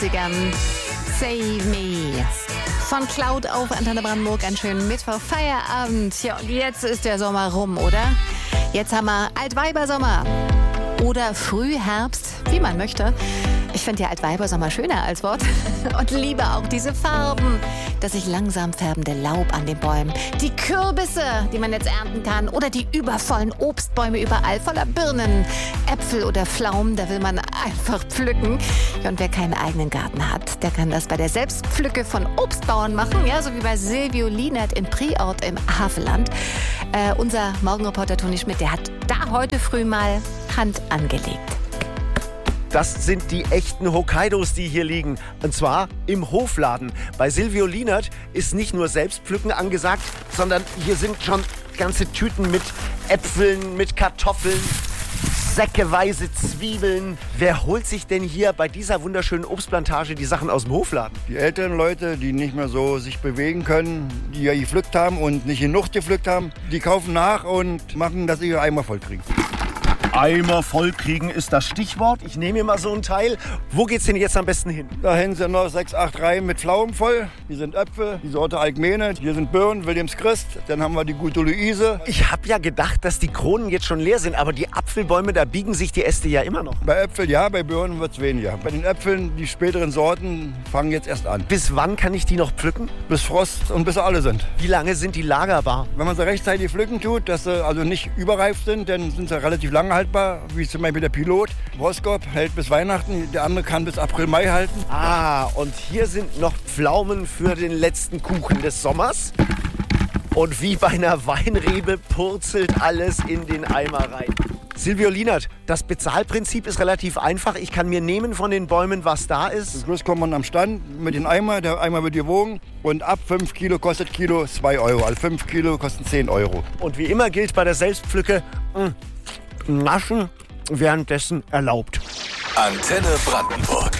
Save Me. Von Cloud auf Antenne Brandenburg, einen schönen Mittwoch, Feierabend. Ja, und jetzt ist der Sommer rum, oder? Jetzt haben wir Altweibersommer oder Frühherbst, wie man möchte. Ich finde ja Altweibersommer schöner als Wort und liebe auch diese Farben. Das sich langsam färbende Laub an den Bäumen, die Kürbisse, die man jetzt ernten kann, oder die übervollen Obstbäume überall voller Birnen, Äpfel oder Pflaumen, da will man einfach pflücken. Ja, und wer keinen eigenen Garten hat, der kann das bei der Selbstpflücke von Obstbauern machen, ja, so wie bei Silvio Lienert im Priort im Havelland. Unser Morgenreporter Toni Schmidt, der hat da heute früh mal Hand angelegt. Das sind die echten Hokkaidos, die hier liegen. Und zwar im Hofladen. Bei Silvio Lienert ist nicht nur Selbstpflücken angesagt, sondern hier sind schon ganze Tüten mit Äpfeln, mit Kartoffeln, säckeweise Zwiebeln. Wer holt sich denn hier bei dieser wunderschönen Obstplantage die Sachen aus dem Hofladen? Die älteren Leute, die nicht mehr so sich bewegen können, die ja gepflückt haben und nicht genug gepflückt haben, die kaufen nach und machen, dass sie ihre Eimer voll kriegen. Eimer voll kriegen ist das Stichwort. Ich nehme mir mal so ein Teil. Wo geht's denn jetzt am besten hin? Dahin sind noch 6, 8 Reihen mit Pflaumen voll. Hier sind Äpfel, die Sorte Alkmene. Hier sind Birnen, Williams Christ. Dann haben wir die Gute Luise. Ich habe ja gedacht, dass die Kronen jetzt schon leer sind. Aber die Apfelbäume, da biegen sich die Äste ja immer noch. Bei Äpfeln ja, bei Birnen wird es weniger. Bei den Äpfeln, die späteren Sorten, fangen jetzt erst an. Bis wann kann ich die noch pflücken? Bis Frost und bis sie alle sind. Wie lange sind die lagerbar? Wenn man sie rechtzeitig pflücken tut, dass sie also nicht überreif sind, dann sind sie relativ lange haltbar. Wie zum Beispiel der Pilot. Roskop hält bis Weihnachten, der andere kann bis April, Mai halten. Ah, und hier sind noch Pflaumen für den letzten Kuchen des Sommers. Und wie bei einer Weinrebe purzelt alles in den Eimer rein. Silvio Lienert, das Bezahlprinzip ist relativ einfach. Ich kann mir nehmen von den Bäumen, was da ist. Zum Schluss kommt man am Stand mit dem Eimer. Der Eimer wird gewogen. Und ab 5 Kilo kostet Kilo 2 Euro. Also 5 Kilo kosten 10 Euro. Und wie immer gilt bei der Selbstpflücke, Naschen währenddessen erlaubt. Antenne Brandenburg.